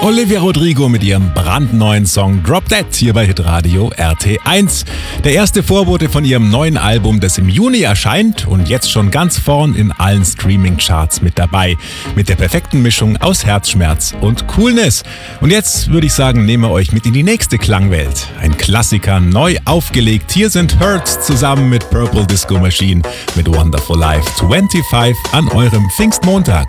Olivia Rodrigo mit ihrem brandneuen Song Drop Dead hier bei Hitradio RT1. Der erste Vorbote von ihrem neuen Album, das im Juni erscheint und jetzt schon ganz vorn in allen Streaming-Charts mit dabei. Mit der perfekten Mischung aus Herzschmerz und Coolness. Und jetzt würde ich sagen, nehmen wir euch mit in die nächste Klangwelt. Ein Klassiker, neu aufgelegt. Hier sind Hurts zusammen mit Purple Disco Machine mit Wonderful Life 25 an eurem Pfingstmontag.